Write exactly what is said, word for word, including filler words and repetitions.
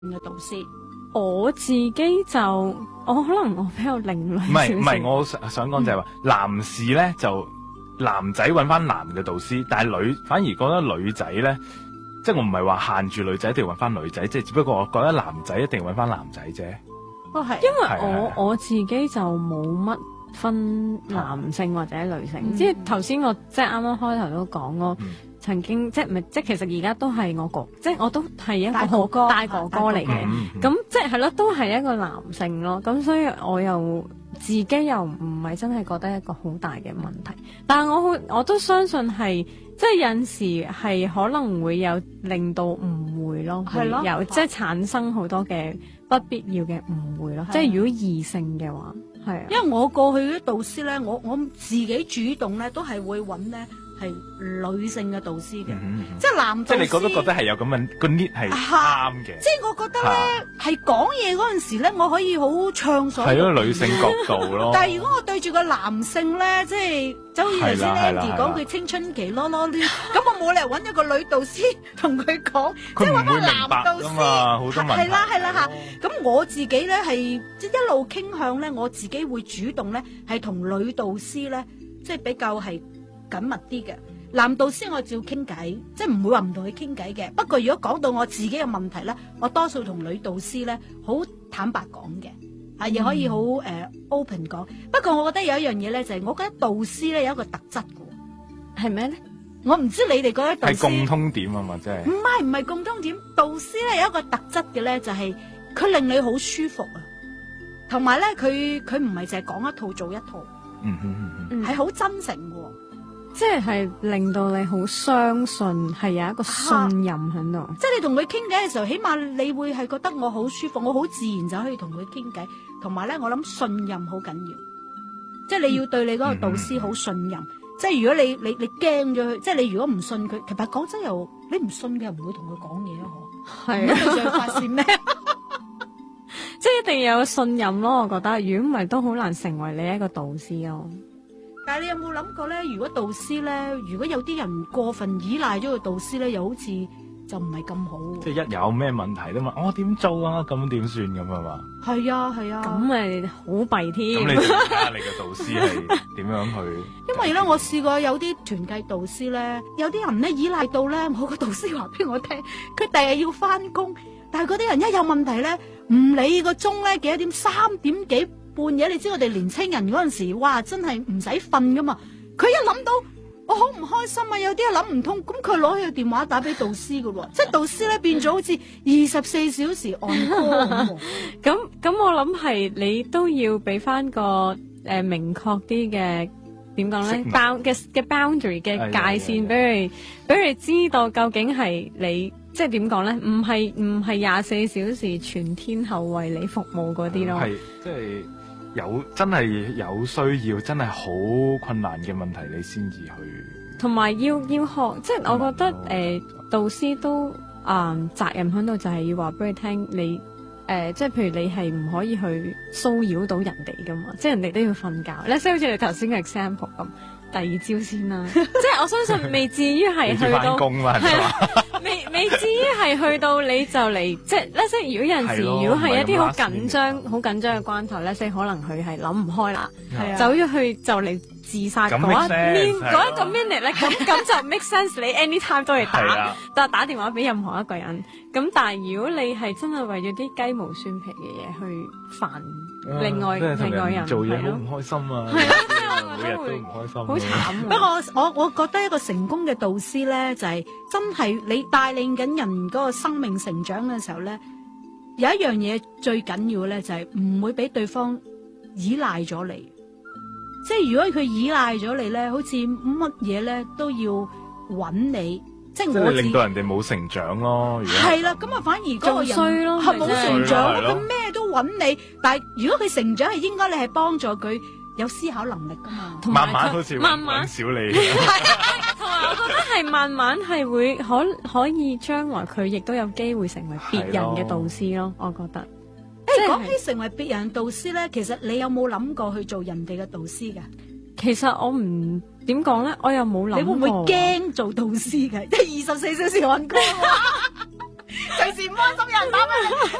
嘅導師？ 我自己就我可能我比較另類少少。 唔係唔係，我想想講就係話，嗯、男士咧就男仔揾翻男嘅導師，但係女反而覺得女仔咧，即係我唔係話限住女仔一定要揾翻女仔，即係只不過我覺得男仔一定要揾翻男仔啫。 哦係， 因為我我自己就冇乜分男性或者女性，嗯、即係頭先我即係啱啱開頭都講咯。嗯曾經即係唔係即係其實而家都係我哥，即係我都係一個大哥哥大哥哥嚟嘅，咁即係係咯，都係一個男性咯。咁所以我又自己又唔係真係覺得一個好大嘅問題，但係我好我都相信係即係有陣時係可能會有令到誤會咯，係咯，有即係產生好多嘅不必要嘅誤會咯。即係如果異性嘅話，係啊， 因為我過去啲導師咧，我我自己主動咧都係會揾咧。係女性嘅導師嘅，嗯嗯、即係男導師。即係你覺得覺得係有咁樣個 need 係啱嘅。即係我覺得咧，係講嘢嗰陣時咧，我可以好暢所。係咯，女性角度咯。但係如果我對住個男性咧，即係就好似頭先 Andy 講佢青春期囉囉攣，咁我冇理由揾一個女導師同佢講，即係揾個男導師。係啦係啦嚇，咁我自己咧係即係一路傾向咧，我自己會主動咧係同女導師咧，即係比較係緊密啲嘅。男導師我照傾偈，即係唔會話唔同佢傾偈嘅。不過如果講到我自己嘅問題咧，我多數同女導師咧好坦白講嘅，係亦可以好誒、呃、open 講。不過我覺得有一樣嘢咧，就係、是、我覺得導師咧有一個特質嘅，係咩咧？我唔知你哋覺得導師係共通點啊嘛，即係唔係唔係共通點？導師咧有一個特質嘅咧，就係、是、佢令你好舒服啊，同埋咧佢佢唔係淨係講一套做一套， 嗯嗯嗯， 係好真誠嘅。 即係令到你好相信，係有一個信任喺度、啊。 即係你同佢傾偈嘅時候，起碼你會係覺得我好舒服，我好自然就可以同佢傾偈。同埋咧，我諗信任好緊要，即係你要對你嗰個導師好信任。嗯、即係如果你你你驚咗佢，即係你如果唔信佢，其實講真又你唔信嘅，又唔會同佢講嘢啊！嗬，係啊，你仲發現咩？ 即係一定要有信任咯。我覺得，如果唔係，都好難成為你一個導師咯。 但係你有冇諗過咧？如果導師咧，如果有啲人過分依賴咗個導師咧，又好似就唔係咁好。 即係一有咩問題都問我點做啊？咁點算咁啊嘛？ 係啊係啊， 咁咪好弊添。 咁你睇下你嘅導師係點樣去？ 因為咧，我試過有啲團契導師咧，有啲人咧依賴到咧，我個導師話俾我聽，佢第日要翻工，但係嗰啲人一有問題咧，唔理個鐘咧幾多點，三點幾。半夜，你知我哋年青人嗰陣時，哇，真係唔使瞓噶嘛。佢一諗到我好唔開心啊，有啲嘢諗唔通，咁佢攞起個電話打俾導師噶喎，即係導師咧變咗好似二十四小時按歌咁。 咁咁，我諗係你都要俾翻個誒、呃、明確啲嘅點講咧，bound 嘅嘅 boundary 嘅界線俾佢，俾佢知道究竟係你。即係點講咧？唔係唔係廿四小時全天候為你服務嗰啲咯。係即係有真係有需要，真係好困難嘅問題，你先至去。 同埋要要學，即係我覺得誒、呃，導師都啊、呃、責任喺度，就係要話俾佢聽，你誒、呃、即係譬如你係唔可以去騷擾到人哋噶嘛，即係人哋都要瞓覺。咧，即係好似你頭先嘅 example 咁，第二朝先啦。即係我相信未至於係去到係啊。未未至於係去到你就嚟，即係咧，即係如果有陣時，如果係一啲好緊張、好緊張嘅關頭咧，即係可能佢係諗唔開啦，走咗去就嚟自殺嗰一嗰一個 minute 咧，咁咁就 make sense。你 anytime 都係打，但係打電話俾任何一個人。咁但係如果你係真係為咗啲雞毛蒜皮嘅嘢去煩另外另外人， 做嘢好唔開心啊！ 係啊，即係我每日都唔開心， 好慘。 不過我我覺得一個成功嘅導師咧，就係真係你帶領緊人嗰個生命成長嘅時候咧，有一樣嘢最緊要咧，就係唔會俾對方依賴咗你。即係如果佢依賴咗你咧，好似乜嘢咧都要揾你。即係我令到人哋冇成長咯， 係啦，咁啊反而嗰個人係冇成長，佢咩都揾你。但係如果佢成長係應該你係幫助佢有思考能力噶嘛， 慢慢好似慢慢少你。 同埋我覺得係慢慢係會可可以將來佢亦都有機會成為別人嘅導師咯，我覺得。 誒，講起成為別人導師咧，其實你有冇諗過去做人哋嘅導師噶？ 其實我唔點講咧，我又冇諗過。 你會唔會驚做導師嘅？即係二十四小時揾工，即隨時唔開心有人打俾你。